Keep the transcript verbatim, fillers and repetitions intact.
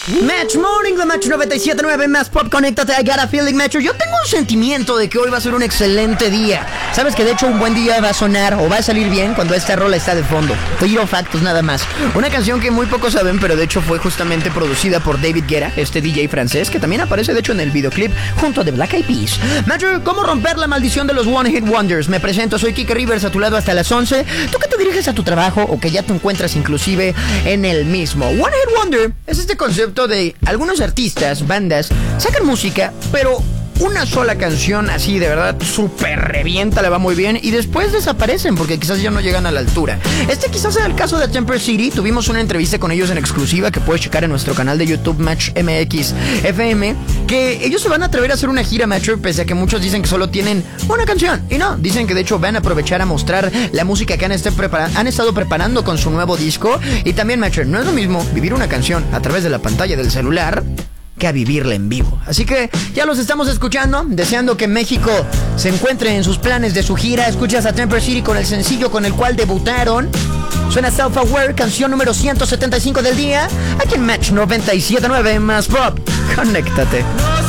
Match Morning, la Match noventa y siete punto nueve, más pop, conéctate, I got a feeling, Metro. Yo tengo un sentimiento de que hoy va a ser un excelente día. Sabes que de hecho un buen día va a sonar o va a salir bien cuando esta rola está de fondo. Tiro factos nada más. Una canción que muy pocos saben, pero de hecho fue justamente producida por David Guetta, este D J francés, que también aparece de hecho en el videoclip junto a The Black Eyed Peas. Metro, ¿cómo romper la maldición de los One Hit Wonders? Me presento, soy Kike Rivers, a tu lado hasta las once. Tú que te diriges a tu trabajo o que ya te encuentras inclusive en el mismo. One Hit Wonder es este concepto de algunos artistas, bandas, sacan música, pero una sola canción así de verdad súper revienta, le va muy bien y después desaparecen porque quizás ya no llegan a la altura. Este quizás sea el caso de Temper City. Tuvimos una entrevista con ellos en exclusiva que puedes checar en nuestro canal de YouTube Match M X F M, que ellos se van a atrever a hacer una gira, Match, pese a que muchos dicen que solo tienen una canción. Y no, dicen que de hecho van a aprovechar a mostrar la música que han, este prepara- han estado preparando con su nuevo disco. Y también, Match, no es lo mismo vivir una canción a través de la pantalla del celular que a vivirla en vivo. Así que ya los estamos escuchando, deseando que México se encuentre en sus planes de su gira. Escuchas a Temper City con el sencillo con el cual debutaron. Suena Self Aware, canción número ciento setenta y cinco del día, aquí en Match noventa y siete punto nueve, más pop. Conéctate.